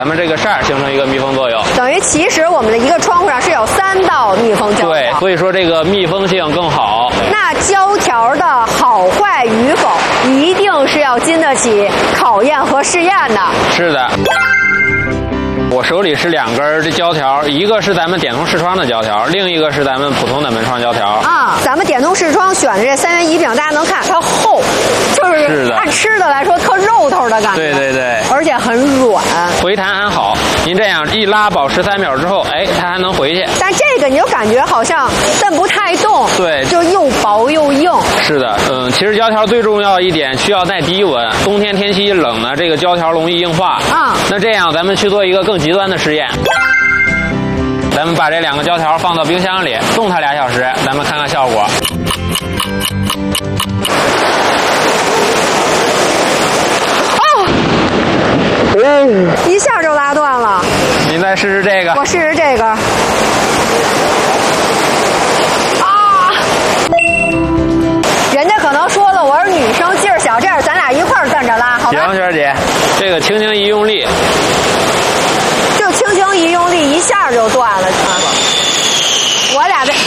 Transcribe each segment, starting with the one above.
咱们这个扇形成一个密封作用， 等于其实我们的一个窗户上是有3道密封胶条。 对，所以说这个密封性更好。 那胶条的好坏与否，一定是要经得起考验和试验的。 是的。我手里是2根这胶条，一个是咱们点通视窗的胶条，另一个是咱们普通的门窗胶条。 啊，咱们点通视窗选的这3元一饼，大家能看它厚，就是按吃的来说特肉头的感觉。 对， 而且很软， 回弹还好。您这样一拉保13秒之后，哎，它还能回去。 但这个你就感觉好像蹬不太动， 对， 就又薄又硬。 是的，其实胶条最重要一点需要耐低温，冬天天气一冷呢，这个胶条容易硬化。啊，那这样咱们去做一个更极端的实验。咱们把这2个胶条放到冰箱里，冻它2小时，咱们看看效果。 一下就拉断了。 您再试试这个。 我试试这个。啊！人家可能说了，我是女生，劲儿小，这样咱俩一块儿跟着拉，好吧？ 行，璇姐，这个轻轻一用力， 就轻轻一用力，一下就断了。我俩这，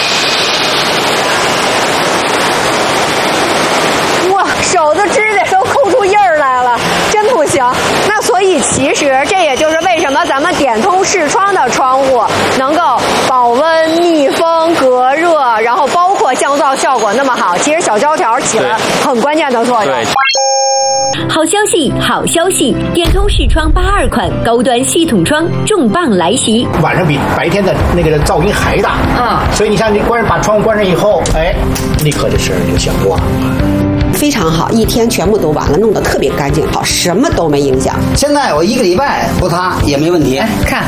哇，手的指甲都抠出印儿来了，真不行。那所以其实这也就是为什么咱们点通视窗的窗户能够保温、密封、隔热，然后包括降噪效果那么好。其实小胶条起了很关键的作用。 好消息，好消息！点通视窗82款高端系统窗重磅来袭， 晚上比白天的那个噪音还大啊！所以你像你把窗户关上以后，哎，立刻这声就响过了。 非常好，一天全部都完了，弄得特别干净，好，什么都没影响。 现在我1个礼拜不擦也没问题。 哎，看。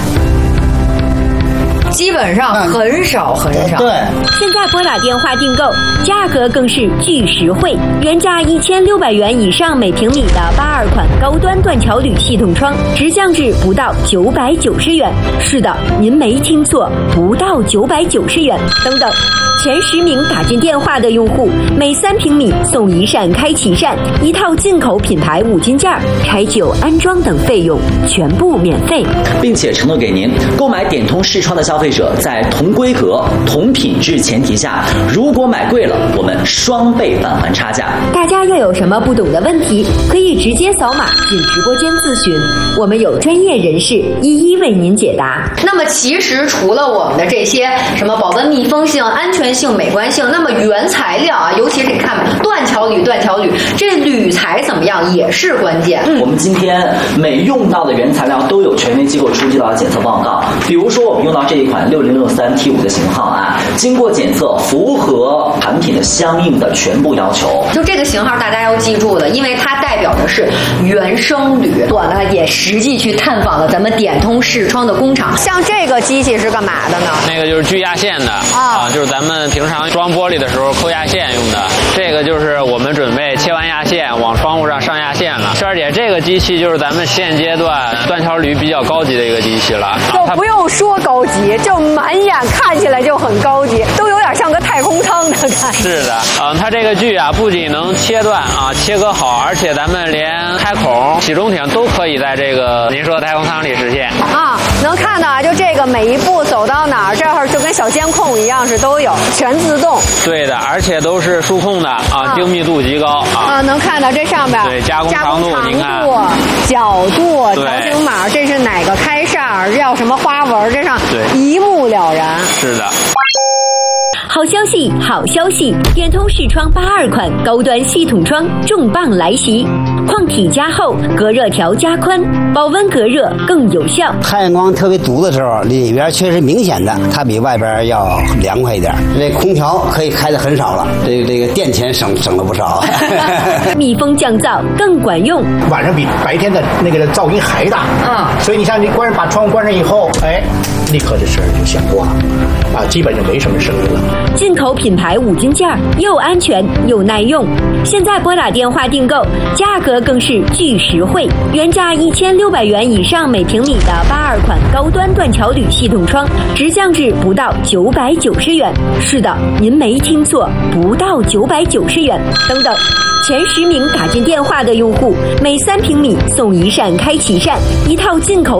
基本上很少。 对， 现在拨打电话订购，价格更是巨实惠，原价1600元以上每平米的82款高端断桥铝系统窗，直降至不到990元。是的，您没听错，不到990元。等等，前10名打进电话的用户，每3平米送1扇开启扇，1套进口品牌5金件，拆旧安装等费用全部免费， 并且承诺给您购买点通视窗的消费者，在同规格、同品质前提下，如果买贵了，我们双倍返还差价。 大家要有什么不懂的问题，可以直接扫码进直播间咨询，我们有专业人士一一为您解答。 那么其实除了我们的这些什么保温、密封性、安全性、美观性，那么原材料啊，尤其是你看断桥铝，这铝材怎么样也是关键。 我们今天每用到的原材料都有权威机构出具到的检测报告，比如说我们用到这一款6063T5的型号啊，经过检测符合产品的相应的全部要求。 就这个型号大家要记住了，因为它代表的是原生铝。我呢也实际去探访了咱们点通视窗的工厂。 像这个机器是干嘛的呢？ 那个就是锯压线的啊，就是咱们平常装玻璃的时候抠压线用的。这个就是我们准备切完压线往窗户上上压线了。萱儿姐，这个机器就是咱们现阶段断桥铝比较高级的一个机器了， 就不用说高级，就满眼看起来就很高级，都有点像个太空舱的感觉。 是的，它这个锯啊，不仅能切断啊，切割好，而且咱们连开孔、起中挺都可以在这个您说的太空舱里实现啊。能看到啊，就这个每一步走到哪儿，这会儿就跟小监控一样，是都有全自动。 对的，而且都是数控的啊，精密度极高啊。 能看到这上面对加工长度，您看角度、条形码，这是哪个开扇，要什么花纹，这上一目了然。 是的。 好消息，好消息！点通视窗82款高端系统窗重磅来袭，矿体加厚，隔热条加宽，保温隔热更有效。 太阳光特别足的时候，里边确实明显的，它比外边要凉快一点。这空调可以开的很少了，这个电钱省了不少。 密封降噪更管用， 晚上比白天的那个噪音还大啊！所以你像你把窗户关上以后，哎，立刻这声就响过了啊，基本就没什么声音了。 进口品牌5金件，又安全又耐用。现在拨打电话订购，价格更是巨实惠，原价1600元以上每平米的82款高端断桥铝系统窗，直降至不到990元。是的，您没听错，不到990元。等等，前10名打进电话的用户，每3平米送1扇开启扇，1套进口